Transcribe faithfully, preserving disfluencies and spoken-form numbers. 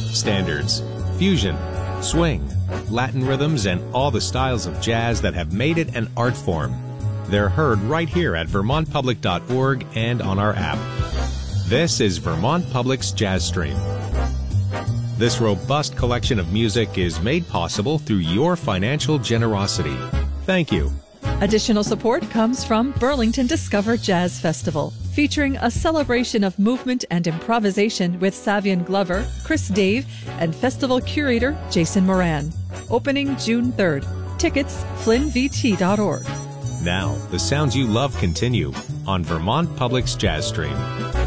standards, fusion, swing, Latin rhythms, and all the styles of jazz that have made it an art form. They're heard right here at vermont public dot org and on our app. This is Vermont Public's Jazz Stream. This robust collection of music is made possible through your financial generosity. Thank you. Additional support comes from Burlington Discover Jazz Festival, featuring a celebration of movement and improvisation with Savion Glover, Chris Dave, and festival curator Jason Moran. Opening June third. Tickets, flynn v t dot org. Now, the sounds you love continue on Vermont Public's Jazz Stream.